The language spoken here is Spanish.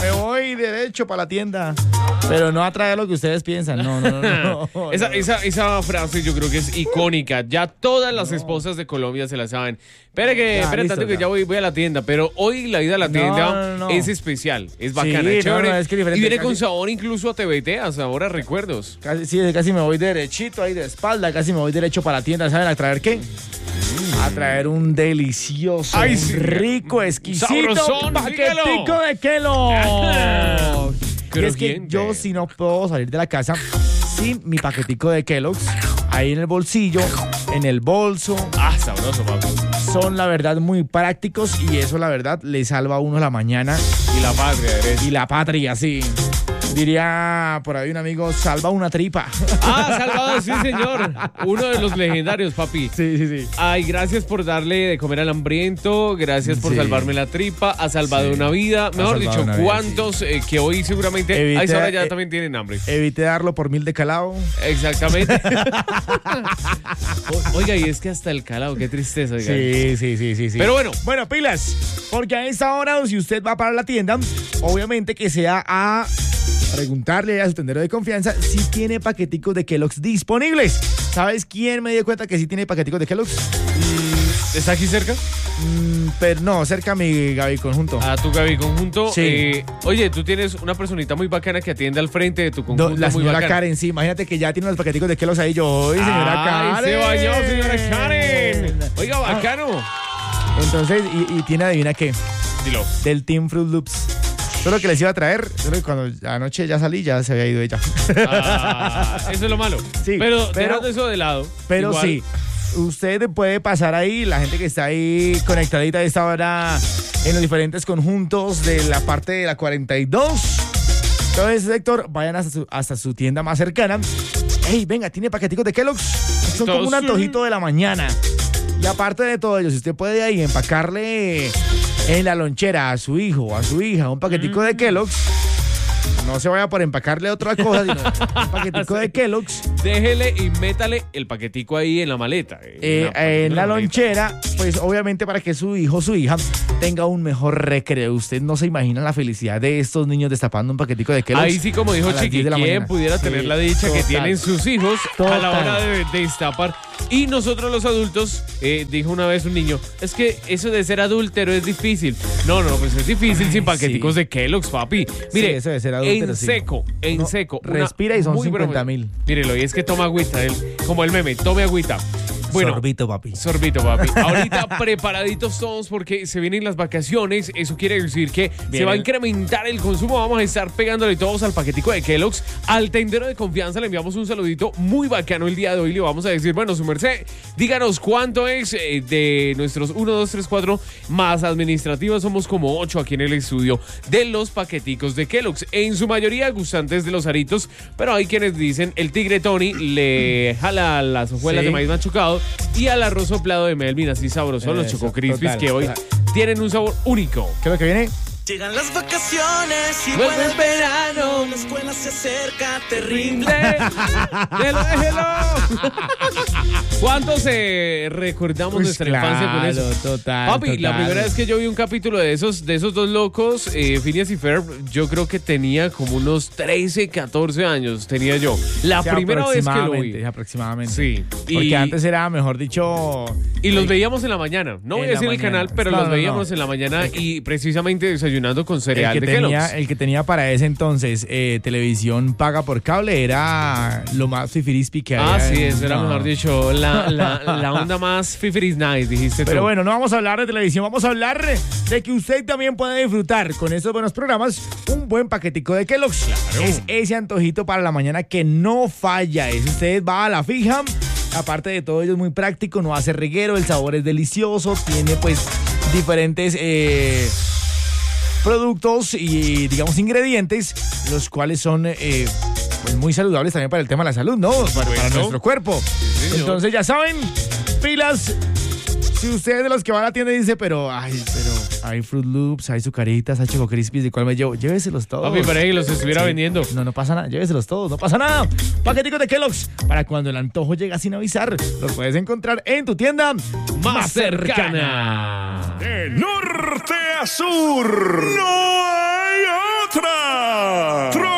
Me voy derecho para la tienda, pero no a traer lo que ustedes piensan. No. Esa frase yo creo que es icónica. Ya todas las esposas de Colombia se la saben. Espera tanto que ya voy a la tienda, pero hoy la ida a la tienda es especial, es bacana, es chévere. Es que diferente, y viene con sabor incluso a TBT, a sabor a recuerdos. Casi me voy derechito ahí de espalda, casi me voy derecho para la tienda. ¿Saben a traer qué? A traer un delicioso, rico, exquisito paquetico de Kellogg's. Y es que yo sí no puedo salir de la casa sin mi paquetico de Kellogg's ahí en el bolsillo, en el bolso. Sabroso, papi. Son, la verdad, muy prácticos y eso, la verdad, le salva a uno la mañana. Y la patria, derecho. Y la patria, sí. Diría por ahí un amigo, salva una tripa. Salvador, sí, señor. Uno de los legendarios, papi. Sí. Ay, gracias por darle de comer al hambriento. Gracias por salvarme la tripa. Ha salvado una vida. Mejor dicho, ¿cuántos que hoy seguramente a esa hora ya también tienen hambre? Evité darlo por 1000 de calado. Exactamente. Oiga, y es que hasta el calado, qué tristeza. Oiga. Sí. Pero bueno, pilas. Porque a esta hora, si usted va para la tienda, obviamente que sea a preguntarle a su tendero de confianza si tiene paqueticos de Kellogg's disponibles. ¿Sabes quién me dio cuenta que sí tiene paqueticos de Kellogg's? ¿Está aquí cerca? Pero no, cerca a mi Gaby Conjunto. Tu Gaby Conjunto. Sí. Oye, tú tienes una personita muy bacana que atiende al frente de tu conjunto. La señora muy Karen, sí. Imagínate que ya tiene los paqueticos de Kellogg's ahí. Señora Karen. Se bañó, señora Karen. Oiga, bacano. Entonces, y tiene, adivina qué. Dilo. Del Team Fruit Loops. Todo lo que les iba a traer, solo que cuando anoche ya salí, ya se había ido ella. Eso es lo malo. Sí, pero dejando eso de lado. Pero igual, sí, usted puede pasar ahí, la gente que está ahí conectadita a esta hora en los diferentes conjuntos de la parte de la 42. Entonces, Héctor, vayan hasta su tienda más cercana. Ey, venga, tiene paqueticos de Kellogg's. Son como un antojito de la mañana. Y aparte de todo ello, si usted puede ahí empacarle en la lonchera a su hijo o a su hija un paquetico de Kellogg's, no se vaya por empacarle otra cosa, sino un paquetico de Kellogg's. Déjele y métale el paquetico ahí en la maleta. En la lonchera, pues obviamente para que su hijo o su hija tenga un mejor recreo. Usted no se imagina la felicidad de estos niños destapando un paquetico de Kellogg's. Ahí sí, como dijo Chiqui, ¿quién pudiera tener la dicha que tienen sus hijos a la hora de destapar? Y nosotros los adultos, dijo una vez un niño, es que eso de ser adúltero es difícil. No, pues es difícil sin paqueticos de Kellogg's, papi. Mire, eso de ser adúltero, en seco. Respira y son 50,000. Mírelo, y es que toma agüita, como el meme, tome agüita. Bueno, sorbito, papi. Ahorita preparaditos todos porque se vienen las vacaciones. Eso quiere decir que se va a incrementar el consumo. Vamos a estar pegándole todos al paquetico de Kellogg's. Al tendero de confianza le enviamos un saludito muy bacano el día de hoy. Le vamos a decir, bueno, su merced, díganos cuánto es de nuestros 1, 2, 3, 4 más administrativos. Somos como 8 aquí en el estudio de los paqueticos de Kellogg's. En su mayoría gustantes de los aritos, pero hay quienes dicen el tigre Tony le jala las hojuelas de maíz machucado y al arroz soplado de Melvin, así sabroso, los Choco Crispies que hoy tienen un sabor único. ¿Qué es lo que viene? Llegan las vacaciones y vuelve el verano. La escuela se acerca, terrible. Déjelo. ¿Cuántos recordamos nuestra infancia con eso? Papi, la primera vez que yo vi un capítulo de esos dos locos, Phineas y Ferb, yo creo que tenía como unos 13, 14 años, tenía yo. La primera vez que lo vi. Aproximadamente. Sí. Porque antes era, mejor dicho... Y los veíamos en la mañana. No voy a decir el canal, pero los veíamos en la mañana y precisamente desayunando con cereal de Kellogg's. El que tenía para ese entonces televisión paga por cable era lo más fifirispi que había. Sí, eso era, mejor dicho, la onda más fifiris nice, dijiste tú. Pero bueno, no vamos a hablar de televisión, vamos a hablar de que usted también puede disfrutar con estos buenos programas un buen paquetico de Kellogg's. Claro. Es ese antojito para la mañana que no falla. Es usted va a la fija. Aparte de todo ello es muy práctico, no hace reguero, el sabor es delicioso, tiene pues diferentes productos y digamos ingredientes, los cuales son pues muy saludables también para el tema de la salud, ¿no? Para nuestro cuerpo. Sí, entonces ya saben, pilas. Si usted es de los que va a la tienda y dice, pero hay Fruit Loops, hay Zucaritas, hay Choco Crispies, ¿de cuál me llevo? Lléveselos todos. Papi, para que los estuviera vendiendo. No pasa nada, lléveselos todos, no pasa nada. Paqueticos de Kellogg's, para cuando el antojo llega sin avisar, los puedes encontrar en tu tienda más cercana. De norte a sur, no